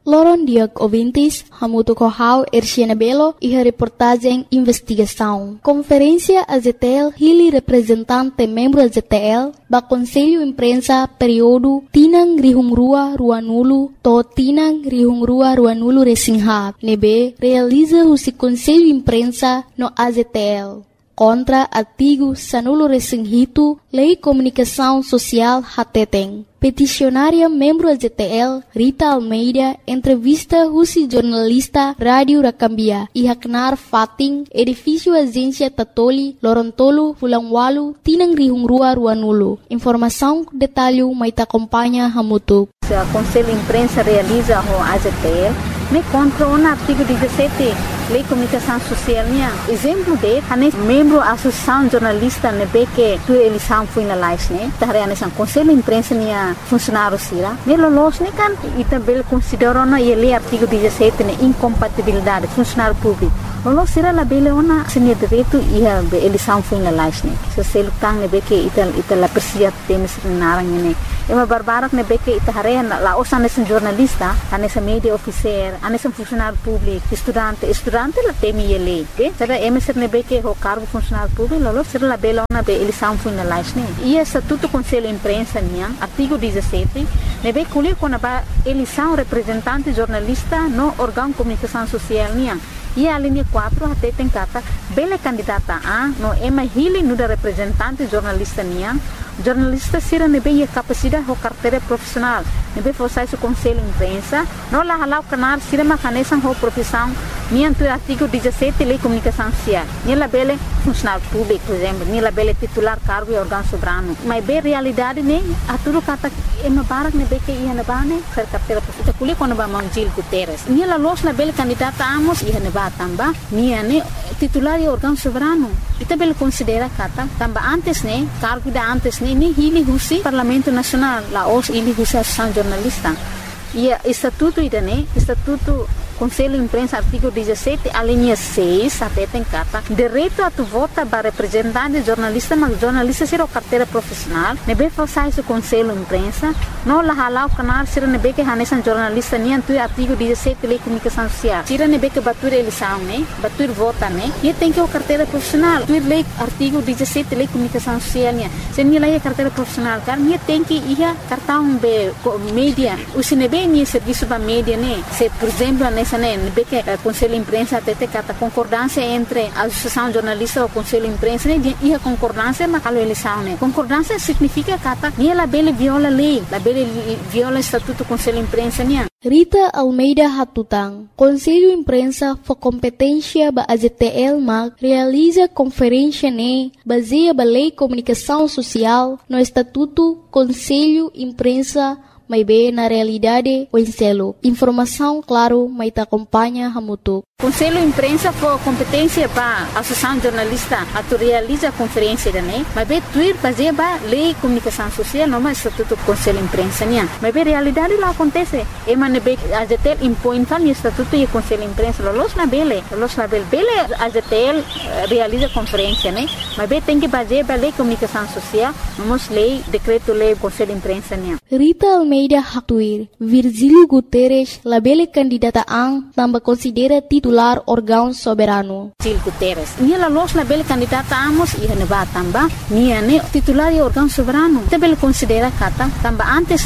Loron Diak ouvintes, Hamuto Kohau, Erciana Belo e a reportagem Investigação. Conferência AZTL, Hili representante membro AZTL, ba Conselho Imprensa período Tinang Rihungrua Ruanulu, to Tinang Rihungrua Ruanulu Resingha, nebe realiza o Conselho Imprensa no AZTL. Contra artigo Sanulo Resinghito, Lei Comunicação Social Hateteng. Peticionária membro AZTL, Rita Almeida, entrevista Rusi jornalista Rádio Rakambia, Ihaknar Fating, edifício Agência Tatoli, Lorontolo, Fulangwalu, Tinang Rihungrua Ruanulu. Informação, detalhe, maita acompanha Hamutu. O Conselho Imprensa realiza o AZTL, me contra o artigo 17 Lei Comunicação Social. Exemplo de, membro da Associação Jornalista que tu eleição foi na live, o Conselho Imprensa funcionário sira, melolos kan e também consideram ele artigo 17 incompatibilidade funcionário público. Lolos sira la bele ona senia direito e a eleição foi na live, se se lutang que ita la persia temes narang ne. É uma barbara que ita harena la osa nesse jornalista, nessa media officer, nesse funcionário público, estudante la temi ele, ok? Será emeser que o cargo funcionário público, lolos sira la bele ona be eleição foi na live, e estatuto Conselho Imprensa artigo 17, nebe kuli kona ba eleição representante jornalista no órgão de comunicação social e a linha 4 até tem kata bele candidata a no ema hili nuda representante jornalista jornalista sira nebe a capacidade o carteira profissional nebe forçar o Conselho Imprensa no la halau canar sira macanesan ho profissão tu artigo 17 Lei Comunicação Social la bele funcionário público por exemplo la bele titular cargo e órgão soberano mas bem realidade a tudo kata ema barak nebe que ia na bane ser carteira profissional kuli quando ba Gil Guterres la los la bele candidata amos ia na tamba titular e órgão soberano ita bele considera kata tamba antes cargo da antes ni hili husi Parlamento Nacional la os hili husi Associação Jornalista e estatuto estatuto Conselho Imprensa artigo 17 a linha 6 até tem kata direito a tu vota para representante jornalista mas jornalista será carteira profissional nebe forçar o Conselho Imprensa no la halau canal será nebe que hanesan jornalista tu artigo 17 Lei Comunicação Social será nebe que batur eleição batur vota e tem que o carteira profissional tu lei artigo 17 Lei Comunicação Social se ni lei carteira profissional kan tem que ia cartão be mídia o sinebe ni serviço ba mídia se por exemplo nessa que o Conselho Imprensa até kata concordância entre a Associação Jornalista e o Conselho Imprensa e a concordância mas a eleição concordância significa kata la bele viola lei la bele viola estatuto Conselho Imprensa Rita Almeida Hatutang, Conselho Imprensa for competência ba AZTL mag realiza conferência baseia ba Lei Comunicação Social no Estatuto Conselho Imprensa mas bem na realidade o enselo. Informação, claro, mas te acompanha Hamutu. Conselho Imprensa for competência para a Associação Jornalista a realiza a conferência mas bem tuir fazer ba Lei Comunicação Social não mais Estatuto Conselho Imprensa mas bem realidade lá acontece e man bem a ZTL impõe fal Estatuto e Conselho Imprensa los na bele a ZTL realiza conferência mas bem tem que fazer ba Lei Comunicação Social vamos lei decreto lei Conselho Imprensa Rita Almeida Hatuir, Virgílio Guterres, la bele candidata ang tambah considera titular órgão soberano. Gil Guterres, la los la bele candidata amos e neba tamba, titular e órgão soberano. Te bele considera kata tamba antes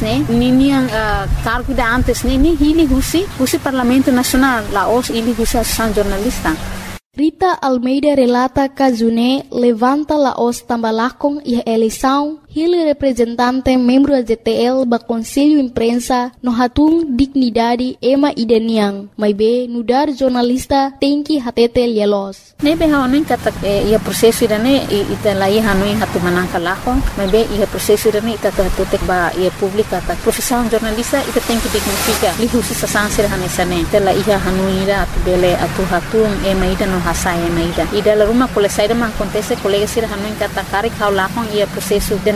cargo da antes ni hili husi Parlamento Nacional, la os hili husi Associação Jornalista. Rita Almeida relata que June levanta la os tambalakong e a eleição ele representante membro da ZTL ba Conselho Imprensa no hatung dignidade ema ideniang mas be nudar jornalista tem que hatete lielos nebe haonin kata ia prosesso idane ita lai hanui hatu manangka lako mas be ia prosesso idane ita tutek ba ia publika ta profissão jornalista ita tem que dignifica lihusi sasansir hanesane tela ia hanui ira atu bele atu hatung ema ida no hasai ema ida la rumah kolesai da man acontece colega sir hanui kata karik haulakong ia prosesso de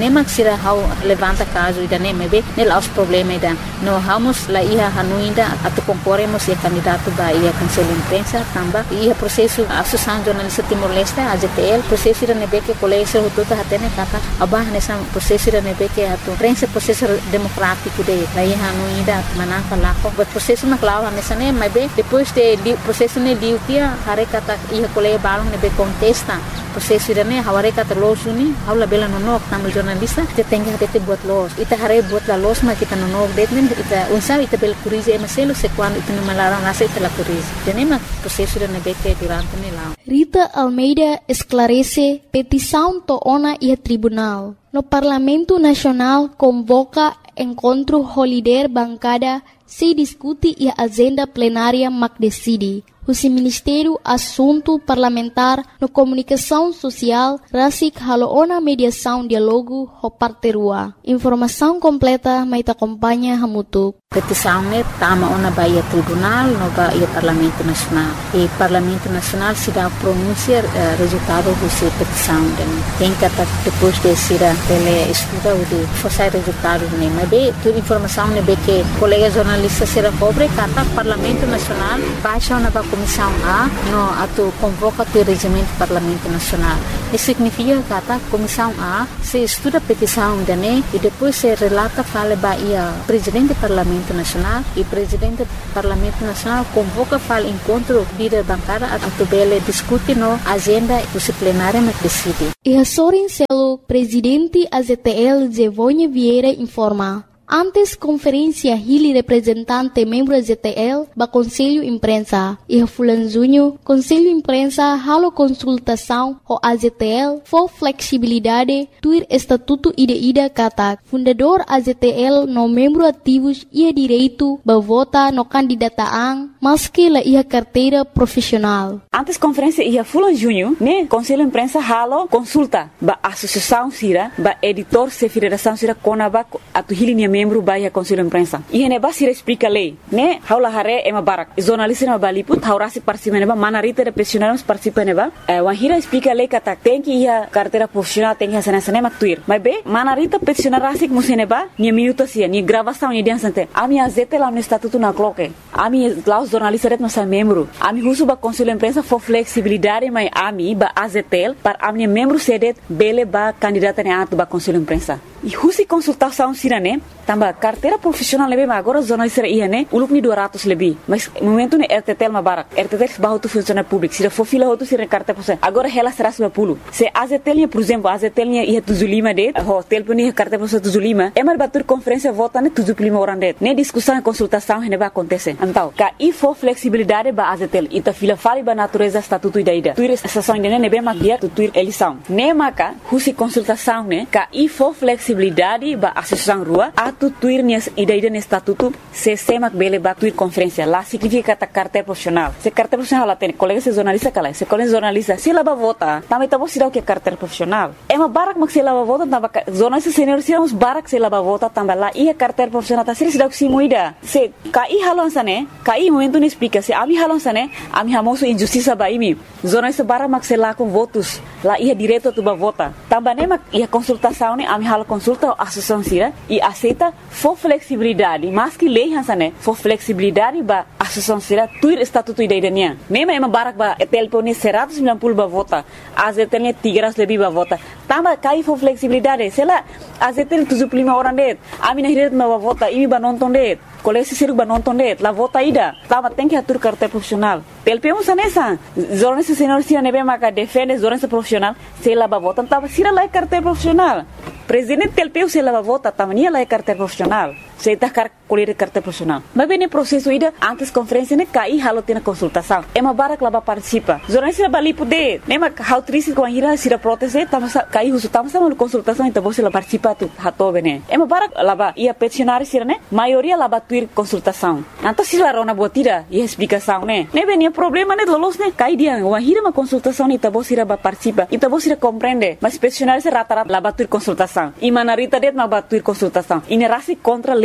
nem sira how levanta caso ida nem mebe nel aos problema ida no vamos la ia hanuinda atu concorremos e candidato ba ia conselho imprensa tamba ia processo associação jornalista Timor-Leste AZTL processo ida nebe que colégio tudo hatene kata abah nessa processo ida nebe que atu prensa processo democrático de la ia hanuinda manaka lako but processo na clava nessa nem mebe depois de processo ne liu tia hare kata ia colégio balong nebe contesta processo ida ne haware kata losuni haula bela nonok tamu jornalista te tenga te buat los ita hare buat la los ma kita nonok detmen ita unsa ita bel kurize maselo se quando ita no malaram nasa ita la kurize tenema processo ida nebe que durante ne la Rita Almeida esclarece petição toona e tribunal. No Parlamento Nacional convoca encontro holiday bancada se discute e a agenda plenária mac decide. O Ministério Assunto Parlamentar no Comunicação Social rasik haloona mediação diálogo ho parterua. Informação completa mai te acompanha hamutuk. Petição ne tama ona baia tribunal no baia Parlamento Nacional. E Parlamento Nacional se dá pronúncia resultado dessa petição. Tem que depois de ser ele estuda o de forçar resultado ne. Mas bem, toda informação ne be que colega jornalista será pobre kata Parlamento Nacional baixa na Comissão A no atu convoca o regimento do Parlamento Nacional. Isso significa que a Comissão A se estuda a petição de ne e depois se relata fala baia presidente do Parlamento Nacional e presidente do Parlamento Nacional convoca fala encontro líder bancada a tubele discute no agenda disciplinária na decide. E a Sorin Celo, presidente AZTL Zevonha Vieira informa. Antes conferência Hili representante membro AZTL ba Conselho Imprensa e a Fulanzunho Conselho Imprensa halo consultação o AZTL for flexibilidade tuir estatuto ida kata fundador AZTL no membro ativos ia direito ba vota no candidataan maski la ia carteira profissional. Antes conferência ia Fulanzunho ne Conselho Imprensa halo consulta ba associação sira ba editor se federação sira konaba atu Hili membro baia Conselho Imprensa. E ne ba sira explica lei, né? Haula hare ema barak. Jornalista na baliput haurasi participa neba manarita de profissionais participa neba. Wahira explica lei kata tem que ia carteira profissional tem que sana maktuir. Mas be manarita profissional rasik museneba ni minuto sia ni gravação ni diansante. Ami azete lá no estatuto na cloque. Ami lá os jornalistas no sa membro. Ami husu ba Conselho Imprensa for flexibilidade mai ami ba azetel para ami membro sedet bele ba candidata ne atu ba Conselho Imprensa. E husi consultação sira ne tamba carteira profissional lebe ma agora jornalista ia ne uluk ni 200 lebih mas momento ne RTTL ma barak RTTL bahu tu funcionário público sira for fila hotu sira carteira profissional agora ela será 10 se AZTL por exemplo AZTL ia tuzulima de hotel puni carteira profissional tuzulima é mar batur conferência vota ne tuzulima orang de ne discussão e consultação ne ba acontece então ka e for flexibilidade ba AZTL ita fila fali ba natureza estatuto ida tuir estação de ne be ma dia tuir eleição ne maka husi consultação ne ka e for flexibilidade ba associação rua atu tuir nias ida ne estatuto se semak bele ba tuir conferência lá significa kata carteira profissional se carteira profissional lá tem colega se jornalista kala se colega jornalista se lá ba vota também tá você o que carteira profissional é uma barak mak se lá ba vota tamba jornalista senior se uns barak se lá ba vota tamba lá ia carteira profissional tá se dá que se muida se kai halonsa ne kai momento ne explica se ami halonsa ne ami hamoso injustiça ba imi jornalista barak mak se lá com votos lá ia direto tu ba vota tamba ne mak ia consultação ne ami halo consulta associação sira e aceita for flexibilidade mas que lei hansane for flexibilidade ba associação sira tuir estatuto ida idania nema ema barak ba telpone 190 ba vota azetelnya 300 lebih ba vota tamba kai for flexibilidade sela azetel 75 orang det ami nahiret ba vota imi ba nonton det kolesi siru ba nonton det la vota ida tamba tem que atur carteira profissional telpemo sanesa jornalista senior sira nebe maka defende jornalista profissional sela ba vota tamba sira la carteira profissional presidente telpeu se la vota tamania la carteira profissional se tá colher carteira profissional mas bem processo ida antes conferência ne kai halo tina consultação é uma barak lá participa jornalista bali poder nema how triste com a ira sira proteste tama kai husu tama sama consultação então você lá participa tu hato bene é uma barak lá ia peticionário sira ne maioria lá tuir consultação então se lá rona botira e explicação ne bem problema ne lolos ne kai dia uma ira uma consultação ne então você lá participa então você compreende mas peticionário se rata lá tuir consultação e manarita det ma tuir consultação e nerasi contra lei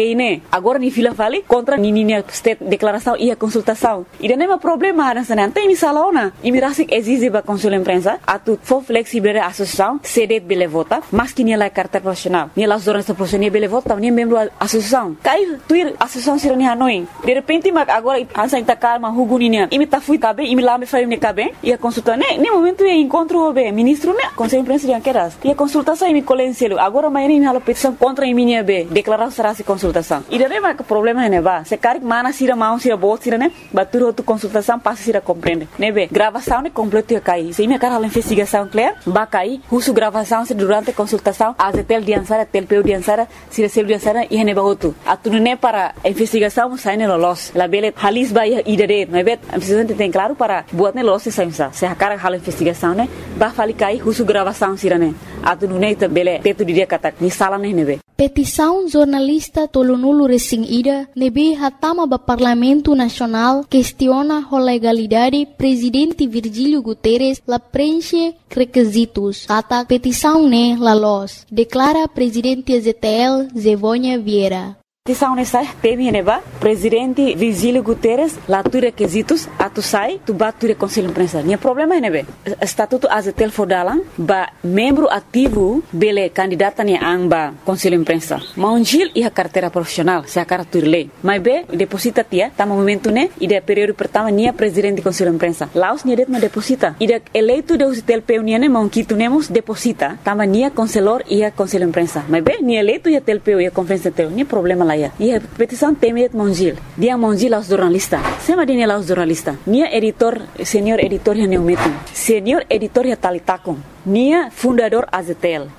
lei, né? Agora ni fila vale contra ni state declaração e a consultação. E não é problema nessa não tem misalona. E me rasik exige ba conselho imprensa atu for flexibilidade a associação cede bele vota, mas que ni la carta profissional. Ni la jornalista profissional bele vota, ni membro associação. Cai tuir associação sira ni Hanoi. De repente mag agora ansa ita calma huguninia. E me ta fui cabe, e me lá me faria ne cabe. E a consulta né, nem momento é encontro o ministro né, conselho imprensa de anqueras. E a consultação e me colencelo. Agora amanhã me hala petição contra minha B, declarar será se consultação. E daí mas o problema é né, ba. Se cari mana sira mão sira bot sira né, batur outra consultação passa sira compreende. Né be, gravação né completo ia cair. Se me cara a investigação clear, ba cair, uso gravação se durante a consultação, a tel diansara, tel peu diansara, sira sel diansara e ne ba outro. Atu né para a investigação sai ne lolos. La bele halis ba ia idere, não é be? A investigação tem claro para buat ne lolos sai sa. Se a cara hala investigação né, ba fali cair, uso gravação sira né. Atu né ita bele teto dia kata ni sala ne be. Petição jornalista Tolonulu Resing Ida nebe hatama ba Parlamento Nacional questiona a legalidade presidente Virgílio Guterres la preenche requisitos. Ata petição ne la los, declara presidente ZTL Zevônia Vieira. Petição nessa teme neba presidente Virgílio Guterres lá tu requisitos atu sai tu batu conselho imprensa. Nia problema é nebe estatuto azetel fodalan ba membro ativo bele candidata ni amba conselho imprensa. Maunjil e a carteira profissional se a carta lei. Mas be deposita tia tama momento né e de período pertama nia presidente conselho imprensa. Laos nia det ma deposita. E de eleito de usitel peunia ne monquito nemos deposita tama nia conselor e a conselho imprensa. Mas be nia eleito e a tel peu e a conferência teu. Nia problema lá. E a petição teme Monjil. Dia Monjil aos jornalistas. Sema dia aos jornalistas. Nia editor, senior editor ya neumetum. Senior editor ya talitakon. Nia fundador Azetel.